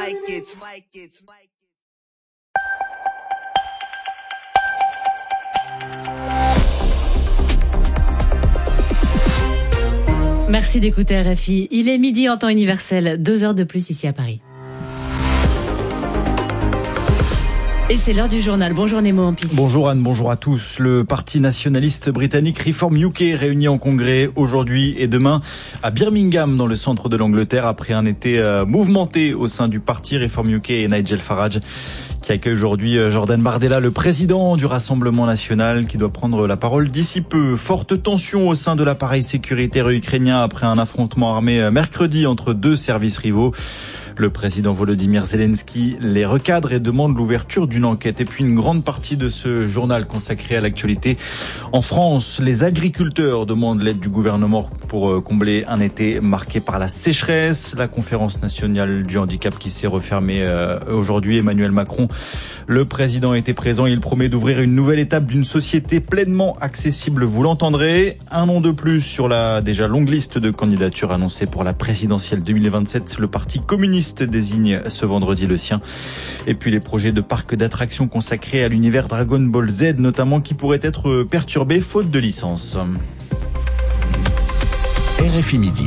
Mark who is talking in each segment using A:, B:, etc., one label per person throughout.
A: Merci d'écouter RFI. Il est midi en temps universel, 2 heures de plus ici à Paris. Et c'est l'heure du journal. Bonjour Nemo Ampis.
B: Bonjour Anne, bonjour à tous. Le parti nationaliste britannique Reform UK réuni en congrès aujourd'hui et demain à Birmingham dans le centre de l'Angleterre après un été mouvementé au sein du parti Reform UK et Nigel Farage qui accueille aujourd'hui Jordan Bardella, le président du Rassemblement national qui doit prendre la parole d'ici peu. Forte tension au sein de l'appareil sécuritaire ukrainien après un affrontement armé mercredi entre deux services rivaux. Le président Volodymyr Zelensky les recadre et demande l'ouverture d'une enquête. Et puis une grande partie de ce journal consacré à l'actualité. En France, les agriculteurs demandent l'aide du gouvernement pour combler un été marqué par la sécheresse. La conférence nationale du handicap qui s'est refermée aujourd'hui. Emmanuel Macron, le président, était présent. Il promet d'ouvrir une nouvelle étape d'une société pleinement accessible. Vous l'entendrez. Un nom de plus sur la déjà longue liste de candidatures annoncées pour la présidentielle 2027. Le parti communiste désigne ce vendredi le sien. Et puis les projets de parcs d'attractions consacrés à l'univers Dragon Ball Z notamment qui pourraient être perturbés faute de licence.
C: RFI Midi.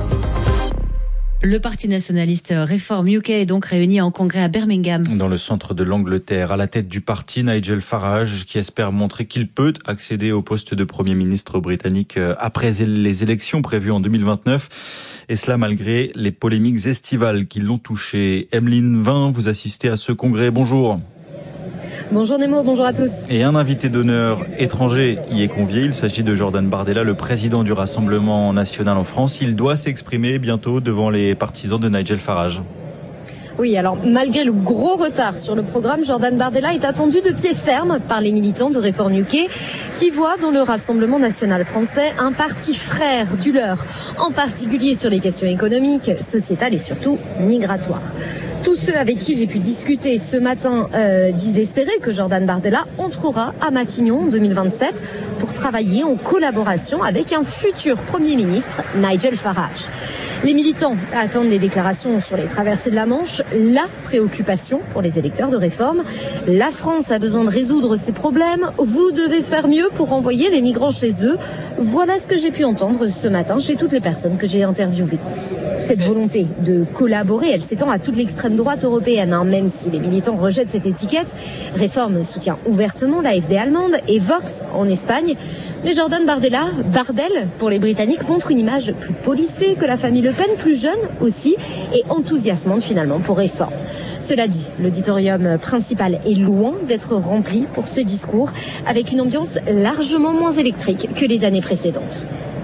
A: Le parti nationaliste Reform UK est donc réuni en congrès à Birmingham.
B: Dans le centre de l'Angleterre, à la tête du parti, Nigel Farage, qui espère montrer qu'il peut accéder au poste de Premier ministre britannique après les élections prévues en 2029. Et cela malgré les polémiques estivales qui l'ont touché. Emeline Vin, vous assistez à ce congrès. Bonjour.
D: Bonjour Nemo, bonjour à tous.
B: Et un invité d'honneur étranger y est convié. Il s'agit de Jordan Bardella, le président du Rassemblement national en France. Il doit s'exprimer bientôt devant les partisans de Nigel Farage.
D: Oui, alors malgré le gros retard sur le programme, Jordan Bardella est attendu de pied ferme par les militants de Reform UK qui voient dans le Rassemblement national français un parti frère du leur, en particulier sur les questions économiques, sociétales et surtout migratoires. Tous ceux avec qui j'ai pu discuter ce matin disent espérer que Jordan Bardella entrera à Matignon en 2027 pour travailler en collaboration avec un futur Premier ministre, Nigel Farage. Les militants attendent des déclarations sur les traversées de la Manche, la préoccupation pour les électeurs de Réforme. La France a besoin de résoudre ses problèmes. Vous devez faire mieux pour renvoyer les migrants chez eux. Voilà ce que j'ai pu entendre ce matin chez toutes les personnes que j'ai interviewées. Cette volonté de collaborer, elle s'étend à toute l'extrême droite européenne, même si les militants rejettent cette étiquette. Réforme soutient ouvertement l'AfD allemande et Vox en Espagne. Mais Jordan Bardella, Bardel pour les Britanniques, montre une image plus policée que la famille Le Pen, plus jeune aussi, et enthousiasmante finalement pour Réforme. Cela dit, l'auditorium principal est loin d'être rempli pour ce discours, avec une ambiance largement moins électrique que les années précédentes.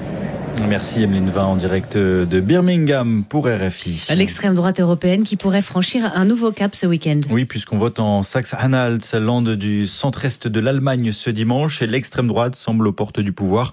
B: Merci Emeline Vin en direct de Birmingham pour RFI.
A: L'extrême droite européenne qui pourrait franchir un nouveau cap ce week-end.
B: Oui, puisqu'on vote en Saxe-Anhalt, lande du centre-est de l'Allemagne ce dimanche et l'extrême droite semble aux portes du pouvoir.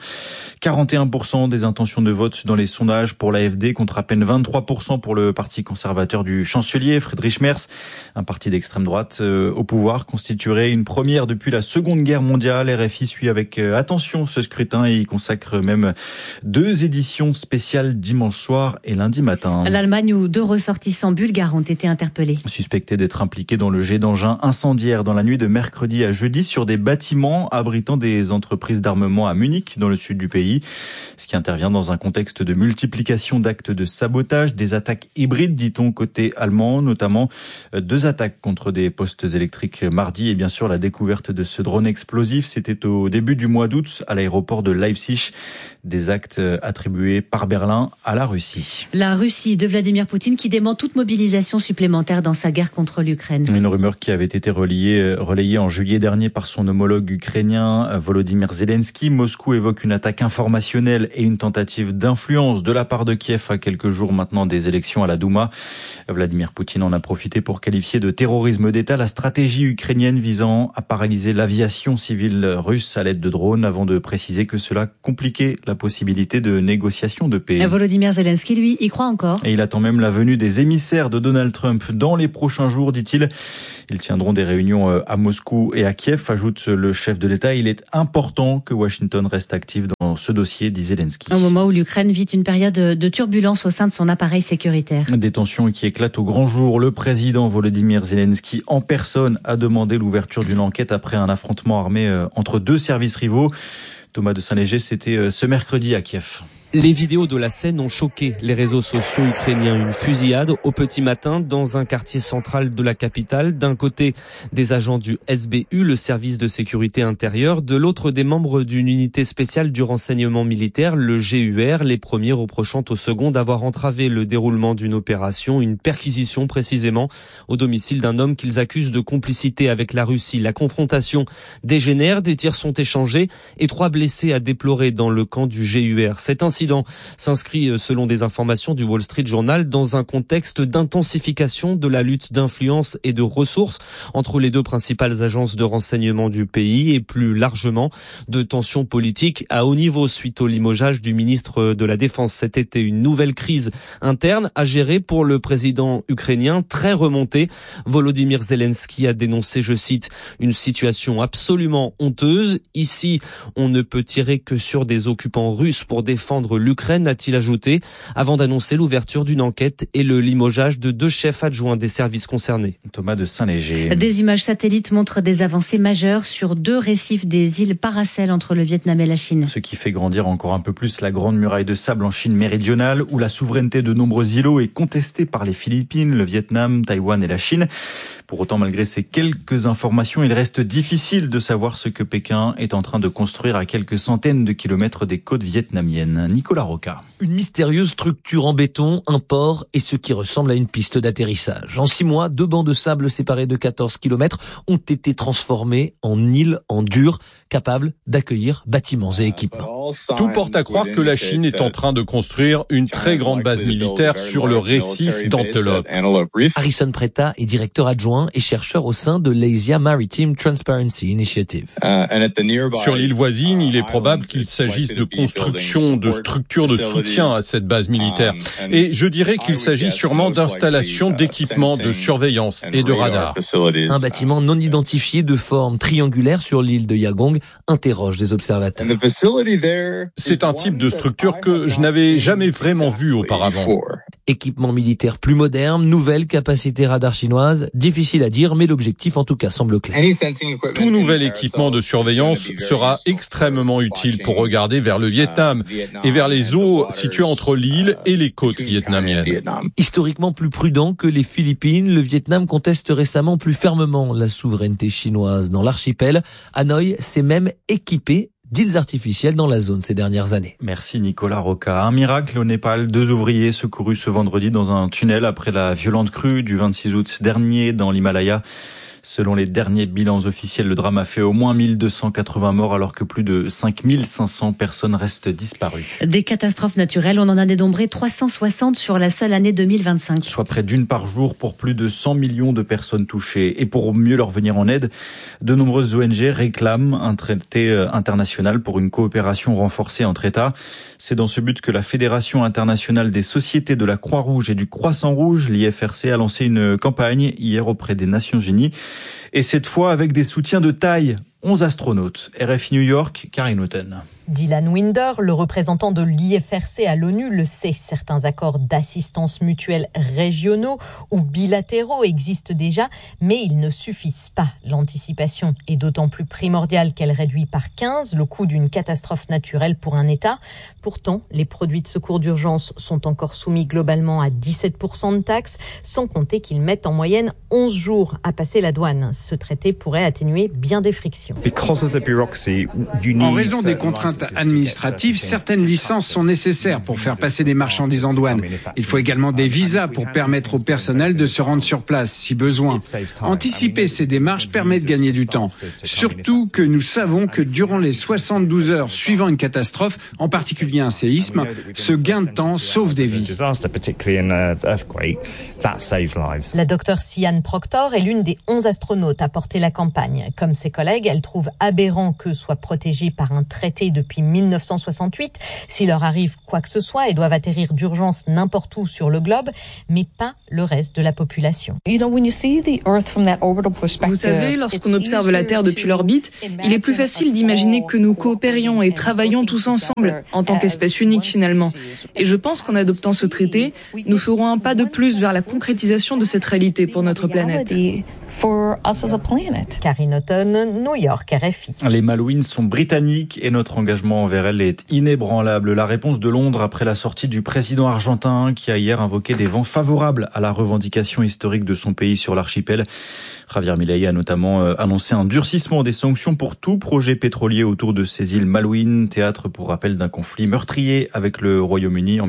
B: 41% des intentions de vote dans les sondages pour l'AfD contre à peine 23% pour le parti conservateur du chancelier Friedrich Merz. Un parti d'extrême droite au pouvoir constituerait une première depuis la Seconde Guerre mondiale. RFI suit avec attention ce scrutin et y consacre même 2 éditions spéciales dimanche soir et lundi matin.
A: L'Allemagne où 2 ressortissants bulgares ont été interpellés.
B: Suspectés d'être impliqués dans le jet d'engins incendiaire dans la nuit de mercredi à jeudi sur des bâtiments abritant des entreprises d'armement à Munich, dans le sud du pays. Ce qui intervient dans un contexte de multiplication d'actes de sabotage, des attaques hybrides, dit-on, côté allemand, notamment 2 attaques contre des postes électriques mardi et bien sûr la découverte de ce drone explosif. C'était au début du mois d'août à l'aéroport de Leipzig. Des actes attribués par Berlin à la Russie.
A: La Russie de Vladimir Poutine qui dément toute mobilisation supplémentaire dans sa guerre contre l'Ukraine.
B: Une rumeur qui avait été relayée en juillet dernier par son homologue ukrainien Volodymyr Zelensky. Moscou évoque une attaque informationnelle et une tentative d'influence de la part de Kiev à quelques jours maintenant des élections à la Douma. Vladimir Poutine en a profité pour qualifier de terrorisme d'État la stratégie ukrainienne visant à paralyser l'aviation civile russe à l'aide de drones avant de préciser que cela compliquait la possibilité de de négociations de paix.
A: Volodymyr Zelensky, lui, y croit encore.
B: Et il attend même la venue des émissaires de Donald Trump dans les prochains jours, dit-il. Ils tiendront des réunions à Moscou et à Kiev, ajoute le chef de l'État. Il est important que Washington reste active dans ce dossier, dit Zelensky.
A: Au moment où l'Ukraine vit une période de turbulence au sein de son appareil sécuritaire.
B: Des tensions qui éclatent au grand jour. Le président Volodymyr Zelensky, en personne, a demandé l'ouverture d'une enquête après un affrontement armé entre deux services rivaux. Thomas de Saint-Léger, c'était ce mercredi à Kiev.
C: Les vidéos de la scène ont choqué les réseaux sociaux ukrainiens. Une fusillade au petit matin dans un quartier central de la capitale. D'un côté, des agents du SBU, le service de sécurité intérieure. De l'autre, des membres d'une unité spéciale du renseignement militaire, le GUR. Les premiers reprochant au second d'avoir entravé le déroulement d'une opération, une perquisition précisément, au domicile d'un homme qu'ils accusent de complicité avec la Russie. La confrontation dégénère, des tirs sont échangés et 3 blessés à déplorer dans le camp du GUR. Cet incident s'inscrit, selon des informations du Wall Street Journal, dans un contexte d'intensification de la lutte d'influence et de ressources entre les deux principales agences de renseignement du pays et plus largement de tensions politiques à haut niveau suite au limogeage du ministre de la Défense cet été. Une nouvelle crise interne à gérer pour le président ukrainien très remonté. Volodymyr Zelensky a dénoncé, je cite, une situation absolument honteuse. Ici, on ne peut tirer que sur des occupants russes pour défendre l'Ukraine, a-t-il ajouté, avant d'annoncer l'ouverture d'une enquête et le limogeage de 2 chefs adjoints des services concernés.
B: Thomas de Saint-Léger.
A: Des images satellites montrent des avancées majeures sur 2 récifs des îles Paracel entre le Vietnam et la Chine.
B: Ce qui fait grandir encore un peu plus la grande muraille de sable en Chine méridionale, où la souveraineté de nombreux îlots est contestée par les Philippines, le Vietnam, Taïwan et la Chine. Pour autant, malgré ces quelques informations, il reste difficile de savoir ce que Pékin est en train de construire à quelques centaines de kilomètres des côtes vietnamiennes. Nicolas Roca.
E: Une mystérieuse structure en béton, un port et ce qui ressemble à une piste d'atterrissage. En 6 mois, 2 bancs de sable séparés de 14 kilomètres ont été transformés en îles en dur, capables d'accueillir bâtiments et équipements.
F: Tout porte à croire que la Chine est en train de construire une très grande base militaire sur le récif d'Antelope.
E: Harrison Preta est directeur adjoint et chercheur au sein de l'Asia Maritime Transparency Initiative.
F: Sur l'île voisine, il est probable qu'il s'agisse de construction de structures de soutien à cette base militaire. Et je dirais qu'il s'agit sûrement d'installations d'équipements de surveillance et de radars.
E: Un bâtiment non identifié de forme triangulaire sur l'île de Yagong interroge des observateurs.
F: C'est un type de structure que je n'avais jamais vraiment vu auparavant.
E: Équipement militaire plus moderne, nouvelle capacité radar chinoise, difficile à dire, mais l'objectif en tout cas semble clair.
F: Tout nouvel équipement de surveillance sera extrêmement utile pour regarder vers le Vietnam et vers les eaux situées entre l'île et les côtes vietnamiennes.
E: Historiquement plus prudent que les Philippines, le Vietnam conteste récemment plus fermement la souveraineté chinoise dans l'archipel. Hanoï s'est même équipé d'îles artificielles dans la zone ces dernières années.
B: Merci Nicolas Roca. Un miracle au Népal, 2 ouvriers secourus ce vendredi dans un tunnel après la violente crue du 26 août dernier dans l'Himalaya. Selon les derniers bilans officiels, le drame a fait au moins 1280 morts alors que plus de 5500 personnes restent disparues.
A: Des catastrophes naturelles, on en a dénombré 360 sur la seule année 2025.
B: Soit près d'une par jour pour plus de 100 millions de personnes touchées. Et pour mieux leur venir en aide, de nombreuses ONG réclament un traité international pour une coopération renforcée entre États. C'est dans ce but que la Fédération internationale des sociétés de la Croix-Rouge et du Croissant-Rouge, l'IFRC, a lancé une campagne hier auprès des Nations Unies. Et cette fois avec des soutiens de taille. 11 astronautes. RFI New York, Karine Houghton.
G: Dylan Winder, le représentant de l'IFRC à l'ONU, le sait. Certains accords d'assistance mutuelle régionaux ou bilatéraux existent déjà, mais ils ne suffisent pas. L'anticipation est d'autant plus primordiale qu'elle réduit par 15 le coût d'une catastrophe naturelle pour un État. Pourtant, les produits de secours d'urgence sont encore soumis globalement à 17% de taxes, sans compter qu'ils mettent en moyenne 11 jours à passer la douane. Ce traité pourrait atténuer bien des frictions.
H: En raison des contraintes administratives, certaines licences sont nécessaires pour faire passer des marchandises en douane. Il faut également des visas pour permettre au personnel de se rendre sur place si besoin. Anticiper ces démarches permet de gagner du temps. Surtout que nous savons que durant les 72 heures suivant une catastrophe, en particulier un séisme, ce gain de temps sauve des vies.
G: La docteure Sian Proctor est l'une des 11 astronautes à porter la campagne. Comme ses collègues, elle trouve aberrant que soit protégée par un traité de depuis 1968 s'il leur arrive quoi que ce soit et doivent atterrir d'urgence n'importe où sur le globe, mais pas le reste de la population.
I: Vous savez, lorsqu'on observe la Terre depuis l'orbite, il est plus facile d'imaginer que nous coopérions et travaillons tous ensemble, en tant qu'espèce unique finalement. Et je pense qu'en adoptant ce traité, nous ferons un pas de plus vers la concrétisation de cette réalité pour notre planète.
G: Karine Houghton, New York, RFI.
B: Les Malouines sont britanniques et notre engagement envers elles est inébranlable. La réponse de Londres après la sortie du président argentin qui a hier invoqué des vents favorables à la revendication historique de son pays sur l'archipel. Javier Milei a notamment annoncé un durcissement des sanctions pour tout projet pétrolier autour de ces îles Malouines, théâtre pour rappel d'un conflit meurtrier avec le Royaume-Uni en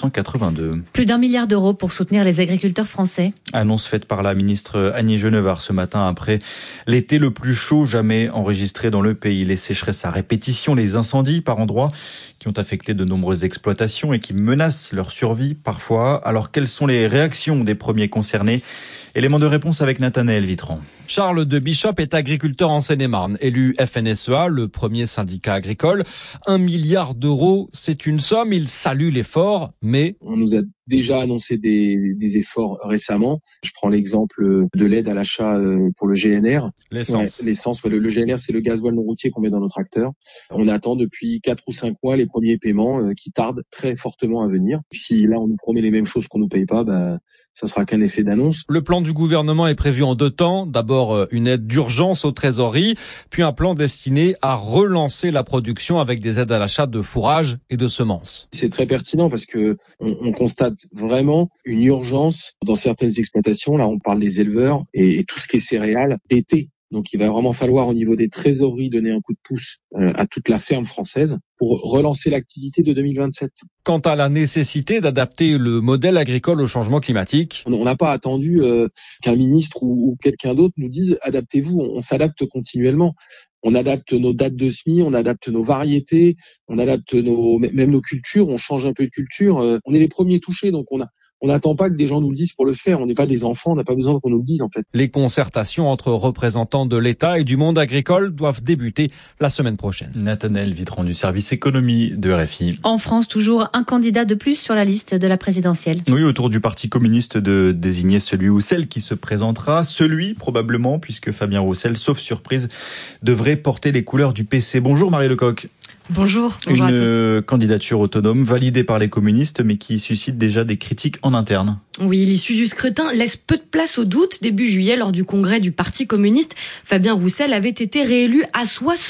B: 1982.
A: Plus d'1 milliard d'euros pour soutenir les agriculteurs français.
B: Annonce faite par la ministre Annie Genevard ce matin après l'été le plus chaud jamais enregistré dans le pays. Les sécheresses à répétition, les incendies par endroits qui ont affecté de nombreuses exploitations et qui menacent leur survie parfois. Alors quelles sont les réactions des premiers concernés ? Élément de réponse avec Nathanaël Vitran.
J: Charles de Bishop est agriculteur en Seine-et-Marne, élu FNSEA, le premier syndicat agricole. 1 milliard d'euros, c'est une somme, il salue l'effort, mais...
K: On nous a déjà annoncé des efforts récemment. Je prends l'exemple de l'aide à l'achat pour le GNR.
J: L'essence.
K: Le GNR, c'est le gasoil non routier qu'on met dans nos tracteurs. On attend depuis 4 ou 5 mois les premiers paiements qui tardent très fortement à venir. Si là, on nous promet les mêmes choses qu'on nous paye pas, ça sera qu'un effet d'annonce.
J: Le plan du gouvernement est prévu en 2 temps. D'abord, une aide d'urgence aux trésoreries, puis un plan destiné à relancer la production avec des aides à l'achat de fourrage et de semences.
K: C'est très pertinent parce que on constate vraiment une urgence dans certaines exploitations. Là, on parle des éleveurs et tout ce qui est céréales d'été. Donc, il va vraiment falloir, au niveau des trésoreries, donner un coup de pouce à toute la ferme française pour relancer l'activité de 2027.
J: Quant à la nécessité d'adapter le modèle agricole au changement climatique,
K: on n'a pas attendu qu'un ministre ou quelqu'un d'autre nous dise « adaptez-vous ». On s'adapte continuellement. On adapte nos dates de semis, on adapte nos variétés, on adapte même nos cultures, on change un peu de culture. On est les premiers touchés, donc on n'attend pas que des gens nous le disent pour le faire. On n'est pas des enfants, on n'a pas besoin qu'on nous le dise en fait.
J: Les concertations entre représentants de l'État et du monde agricole doivent débuter la semaine prochaine.
B: Nathanaël Vitran du service économie de RFI.
A: En France, toujours un candidat de plus sur la liste de la présidentielle.
B: Oui, autour du Parti communiste de désigner celui ou celle qui se présentera. Celui, probablement, puisque Fabien Roussel, sauf surprise, devrait porter les couleurs du PC. Bonjour Marie Lecoq.
L: Bonjour à tous.
B: Une candidature autonome validée par les communistes, mais qui suscite déjà des critiques en interne.
L: Oui, l'issue du scrutin laisse peu de place au doute. Début juillet, lors du congrès du Parti communiste, Fabien Roussel avait été réélu à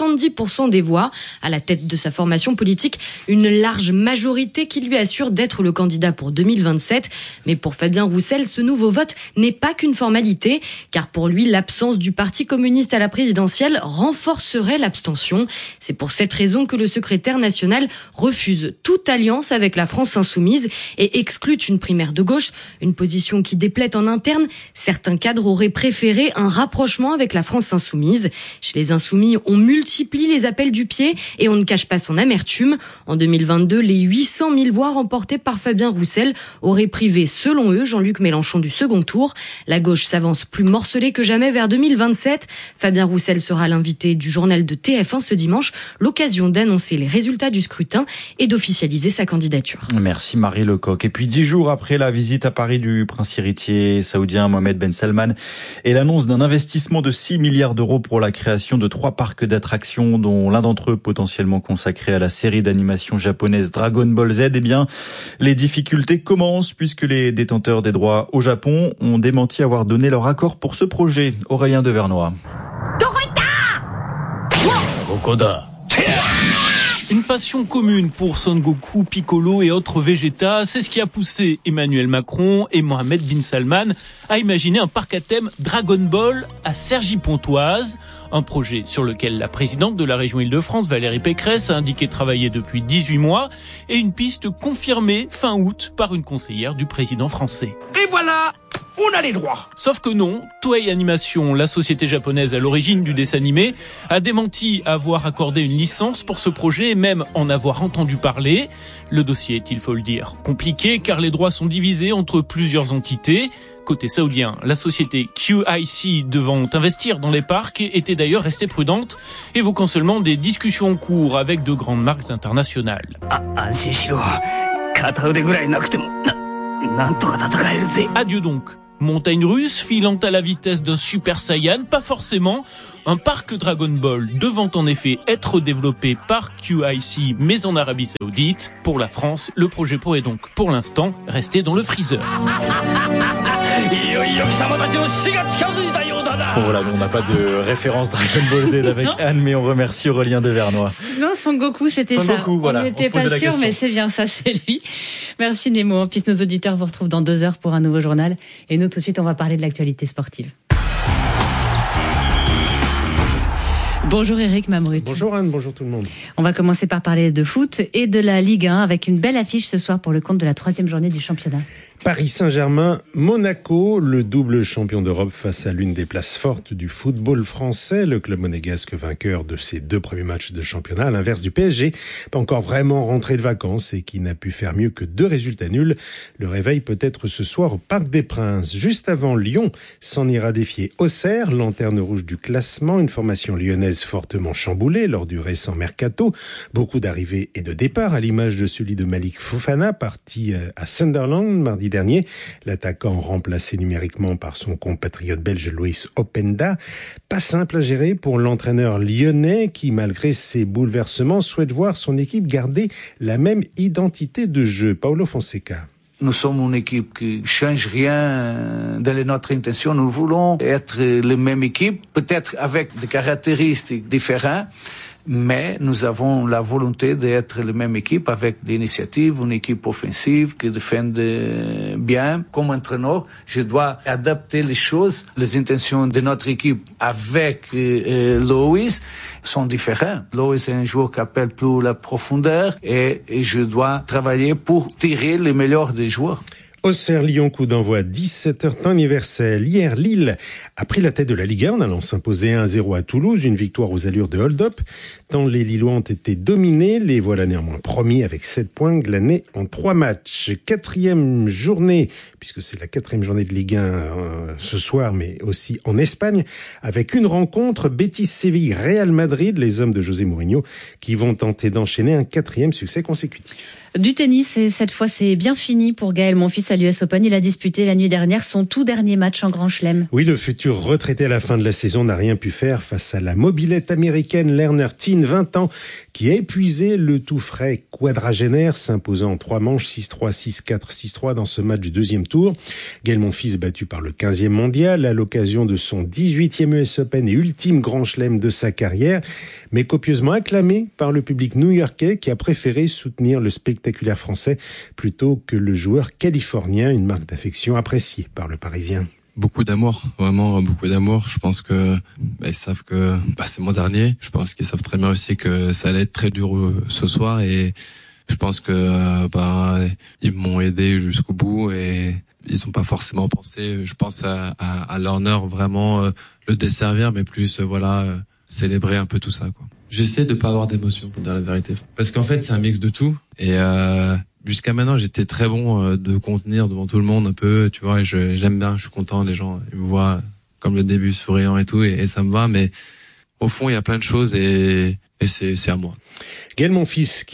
L: 70% des voix. À la tête de sa formation politique, une large majorité qui lui assure d'être le candidat pour 2027. Mais pour Fabien Roussel, ce nouveau vote n'est pas qu'une formalité, car pour lui, l'absence du Parti communiste à la présidentielle renforcerait l'abstention. C'est pour cette raison que le secrétaire national refuse toute alliance avec la France insoumise et exclut une primaire de gauche, une position qui déplaît en interne. Certains cadres auraient préféré un rapprochement avec la France insoumise. Chez les insoumis, on multiplie les appels du pied et on ne cache pas son amertume. En 2022, les 800 000 voix remportées par Fabien Roussel auraient privé, selon eux, Jean-Luc Mélenchon du second tour. La gauche s'avance plus morcelée que jamais vers 2027. Fabien Roussel sera l'invité du journal de TF1 ce dimanche, l'occasion d'annoncer les résultats du scrutin et d'officialiser sa candidature.
B: Merci Marie Lecoq. Et puis 10 jours après la visite à Paris du prince héritier saoudien Mohammed Ben Salman et l'annonce d'un investissement de 6 milliards d'euros pour la création de 3 parcs d'attractions, dont l'un d'entre eux potentiellement consacré à la série d'animation japonaise Dragon Ball Z, les difficultés commencent puisque les détenteurs des droits au Japon ont démenti avoir donné leur accord pour ce projet. Aurélien Devernois.
M: Une passion commune pour Son Goku, Piccolo et autres Vegeta, c'est ce qui a poussé Emmanuel Macron et Mohammed bin Salman à imaginer un parc à thème Dragon Ball à Cergy-Pontoise, un projet sur lequel la présidente de la région Île-de-France, Valérie Pécresse, a indiqué travailler depuis 18 mois, et une piste confirmée fin août par une conseillère du président français.
N: Et voilà, on a les droits.
M: Sauf que non, Toei Animation, la société japonaise à l'origine du dessin animé, a démenti avoir accordé une licence pour ce projet et même en avoir entendu parler. Le dossier est, il faut le dire, compliqué car les droits sont divisés entre plusieurs entités. Côté saoudien, la société QIC devant investir dans les parcs était d'ailleurs restée prudente, évoquant seulement des discussions en cours avec de grandes marques internationales. Adieu donc. Montagne russe filant à la vitesse d'un Super Saiyan, pas forcément. Un parc Dragon Ball devant en effet être développé par QIC, mais en Arabie Saoudite. Pour la France, le projet pourrait donc, pour l'instant, rester dans le freezer.
B: Voilà, on n'a pas de référence Dragon Ball Z avec Anne, mais on remercie Aurélien Devernois.
A: Non, Son Goku, c'était ça.
B: Voilà,
A: on n'était pas sûr, mais c'est bien ça, c'est lui. Merci Nemo. En plus, nos auditeurs vous retrouvent dans 2 heures pour un nouveau journal. Et nous, tout de suite, on va parler de l'actualité sportive. Bonjour Eric Mamrut.
O: Bonjour Anne, bonjour tout le monde.
A: On va commencer par parler de foot et de la Ligue 1 avec une belle affiche ce soir pour le compte de la 3e journée du championnat.
O: Paris Saint-Germain, Monaco, le double champion d'Europe face à l'une des places fortes du football français. Le club monégasque vainqueur de ses 2 premiers matchs de championnat, à l'inverse du PSG, pas encore vraiment rentré de vacances et qui n'a pu faire mieux que 2 résultats nuls. Le réveil peut être ce soir au Parc des Princes. Juste avant, Lyon s'en ira défier Auxerre, lanterne rouge du classement, une formation lyonnaise fortement chamboulée lors du récent mercato. Beaucoup d'arrivées et de départs, à l'image de celui de Malik Fofana, parti à Sunderland mardi dernier. L'attaquant remplacé numériquement par son compatriote belge Loïs Openda. Pas simple à gérer pour l'entraîneur lyonnais qui, malgré ses bouleversements, souhaite voir son équipe garder la même identité de jeu. Paulo Fonseca.
P: Nous sommes une équipe qui change rien dans notre intention. Nous voulons être la même équipe, peut-être avec des caractéristiques différentes, mais nous avons la volonté d'être la même équipe avec l'initiative, une équipe offensive qui défend bien. Comme entraîneur, je dois adapter les choses. Les intentions de notre équipe avec Loïs sont différentes. Loïs est un joueur qui appelle plus la profondeur et je dois travailler pour tirer le meilleur des joueurs.
O: Auxerre-Lyon, coup d'envoi 17h temps universel. Hier, Lille a pris la tête de la Ligue 1 en allant s'imposer 1-0 à Toulouse, une victoire aux allures de hold-up. Tant les Lillois ont été dominés, les voilà néanmoins premiers avec 7 points glanés en 3 matchs. 4e journée, puisque c'est la 4e journée de Ligue 1 ce soir, mais aussi en Espagne, avec une rencontre Betis-Séville, Real Madrid, les hommes de José Mourinho, qui vont tenter d'enchaîner un 4e succès consécutif.
A: Du tennis, et cette fois c'est bien fini pour Gaël Monfils à l'US Open. Il a disputé la nuit dernière son tout dernier match en Grand Chelem.
O: Oui, le futur retraité à la fin de la saison n'a rien pu faire face à la mobilette américaine Lerner Teen, 20 ans, qui a épuisé le tout frais quadragénaire, s'imposant en 3 manches, 6-3, 6-4, 6-3 dans ce match du 2e tour. Gaël Monfils battu par le 15e mondial à l'occasion de son 18e US Open et ultime Grand Chelem de sa carrière, mais copieusement acclamé par le public new-yorkais qui a préféré soutenir le spectacle français plutôt que le joueur californien, une marque d'affection appréciée par le Parisien.
Q: Beaucoup d'amour, vraiment beaucoup d'amour. Je pense que ils savent que c'est mon dernier. Je pense qu'ils savent très bien aussi que ça allait être très dur ce soir et je pense que ils m'ont aidé jusqu'au bout et ils ont pas forcément pensé. Je pense à Lerner vraiment le desservir, mais plus célébrer un peu tout ça, quoi. J'essaie de pas avoir d'émotion, pour dire la vérité. Parce qu'en fait, c'est un mix de tout. Et jusqu'à maintenant, j'étais très bon de contenir devant tout le monde un peu, tu vois. Et j'aime bien, je suis content, les gens ils me voient comme le début souriant et tout, et ça me va. Mais au fond, il y a plein de choses et c'est à moi.
O: Gaël Monfils